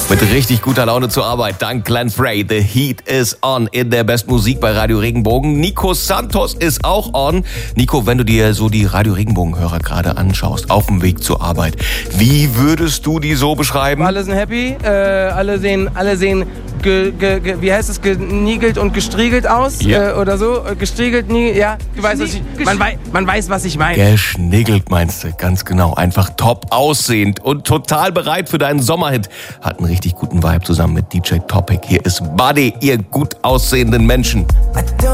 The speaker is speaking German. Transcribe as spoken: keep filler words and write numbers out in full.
Mit richtig guter Laune zur Arbeit. Dank Glenn Frey. The Heat is on in der besten Musik bei Radio Regenbogen. Nico Santos ist auch on. Nico, wenn du dir so die Radio Regenbogen-Hörer gerade anschaust, auf dem Weg zur Arbeit, wie würdest du die so beschreiben? Alle sind happy. Äh, alle sehen, alle sehen ge, ge, ge, wie heißt es, geniegelt und gestriegelt aus. Ja. Äh, oder so. Gestriegelt, nie, ja. Du weißt, was ich, man, wei, man weiß, was ich meine. Geschniggelt meinst du, ganz genau. Einfach top aussehend und total bereit für deinen Sommerhit. Hat einen richtig guten Vibe zusammen mit D J Topic. Hier ist Buddy, ihr gut aussehenden Menschen.